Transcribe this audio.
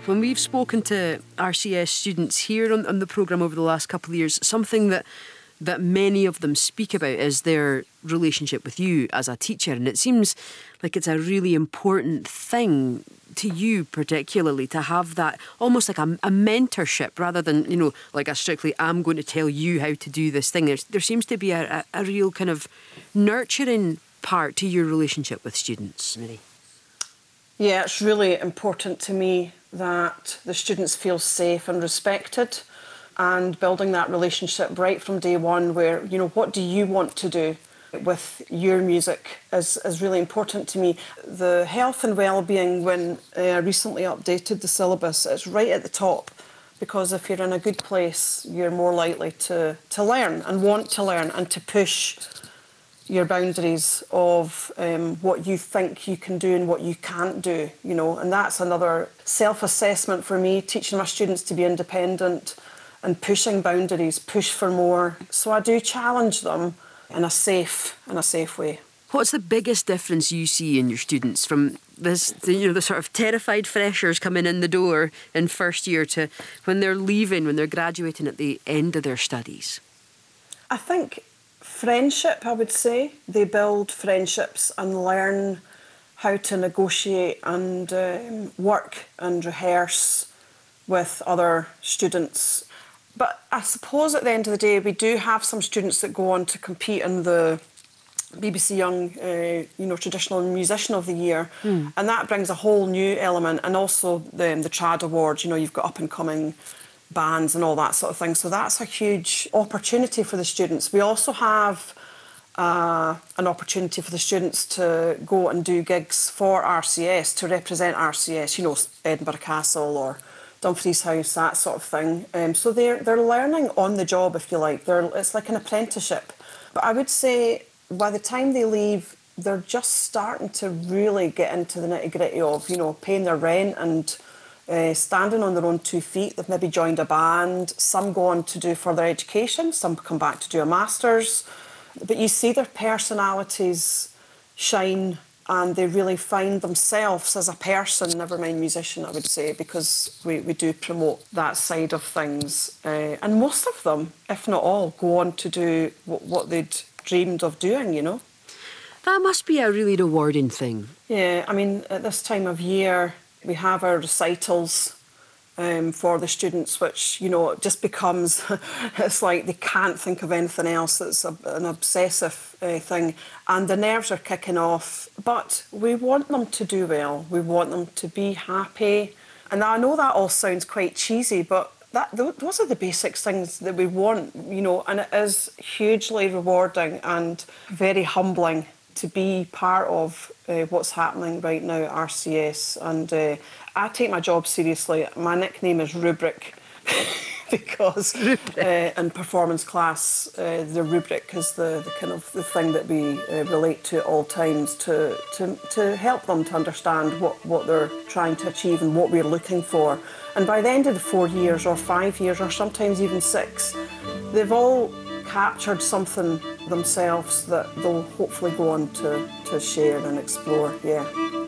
When we've spoken to RCS students here on the programme over the last couple of years, something that many of them speak about is their relationship with you as a teacher. And it seems like it's a really important thing to you particularly to have that almost like a mentorship rather than, you know, like a strictly I'm going to tell you how to do this thing. There seems to be a real kind of nurturing part to your relationship with students, Mary. Yeah, it's really important to me that the students feel safe and respected, and building that relationship right from day one where, you know, what do you want to do with your music is really important to me. The health and well-being, when I recently updated the syllabus, it's right at the top, because if you're in a good place, you're more likely to learn and want to learn and to push your boundaries of what you think you can do and what you can't do, you know. And that's another self-assessment for me, teaching my students to be independent and pushing boundaries, push for more. So I do challenge them in a safe way. What's the biggest difference you see in your students from this, the sort of terrified freshers coming in the door in first year to when they're leaving, when they're graduating at the end of their studies? I think friendship, I would say. They build friendships and learn how to negotiate and work and rehearse with other students. But I suppose at the end of the day, we do have some students that go on to compete in the BBC Young, Traditional Musician of the Year. And that brings a whole new element. And also the Trad Awards, you've got up-and-coming bands and all that sort of thing. So that's a huge opportunity for the students. We also have an opportunity for the students to go and do gigs for RCS, to represent RCS, Edinburgh Castle or Dumfries House, that sort of thing. So they're learning on the job, if you like. It's like an apprenticeship. But I would say by the time they leave, they're just starting to really get into the nitty-gritty of, paying their rent and standing on their own 2 feet. They've maybe joined a band. Some go on to do further education. Some come back to do a master's. But you see their personalities shine, and they really find themselves as a person, never mind musician, I would say, because we do promote that side of things. And most of them, if not all, go on to do what they'd dreamed of doing, That must be a really rewarding thing. Yeah, I mean, at this time of year, we have our recitals for the students, which, it just becomes, it's like they can't think of anything else. It's an obsessive thing. And the nerves are kicking off. But we want them to do well. We want them to be happy. And I know that all sounds quite cheesy, but those are the basic things that we want, and it is hugely rewarding and very humbling to be part of what's happening right now at RCS. And I take my job seriously. My nickname is Rubric because in performance class, the rubric is the kind of the thing that we relate to at all times to help them to understand what they're trying to achieve and what we're looking for. And by the end of the 4 years or 5 years or sometimes even 6, they've all captured something themselves that they'll hopefully go on to share and explore, yeah.